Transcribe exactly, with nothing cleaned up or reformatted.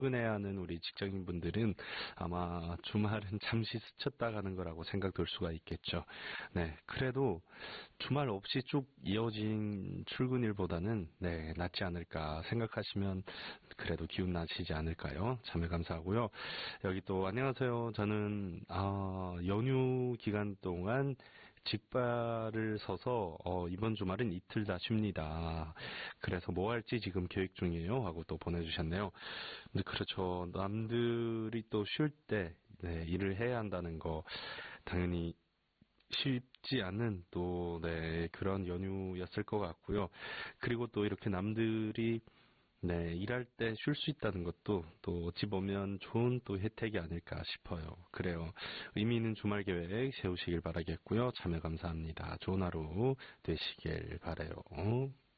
출근해야 하는 우리 직장인분들은 아마 주말은 잠시 스쳤다 가는 거라고 생각될 수가 있겠죠. 네, 그래도 주말 없이 쭉 이어진 출근일보다는 네, 낫지 않을까 생각하시면 그래도 기운 나시지 않을까요? 참여 감사하고요. 여기 또 안녕하세요. 저는 아, 연휴 기간 동안 직발을 서서 어, 이번 주말은 이틀 다 쉽니다. 그래서 뭐 할지 지금 계획 중이에요 하고 또 보내주셨네요. 근데 그렇죠. 남들이 또 쉴 때 네, 일을 해야 한다는 거 당연히 쉽지 않은 또 네, 그런 연휴였을 것 같고요. 그리고 또 이렇게 남들이 네, 일할 때 쉴 수 있다는 것도 또 어찌 보면 좋은 또 혜택이 아닐까 싶어요. 그래요. 의미 있는 주말 계획 세우시길 바라겠고요. 참여 감사합니다. 좋은 하루 되시길 바라요.